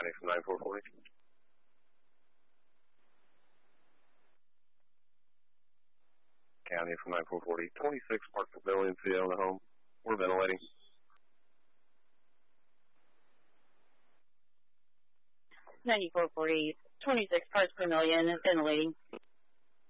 County from 9440. County from 9440. 26 Park Pavilion, CO in the home. We're ventilating. $94.40, 26 parts per million, ventilating.